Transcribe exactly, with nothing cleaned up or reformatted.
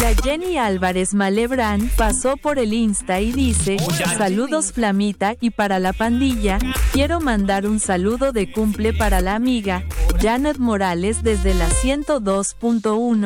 La Jenny Álvarez Malebrán pasó por el Insta y dice: saludos Flamita, y para la pandilla, quiero mandar un saludo de cumple para la amiga Janet Morales desde la ciento dos punto uno.